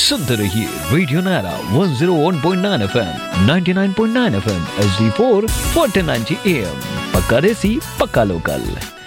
सुनते रहिए radio Naira 101.9 FM, 99.9 FM HD4 1490 AM। पक्का देसी, पक्का लोकल।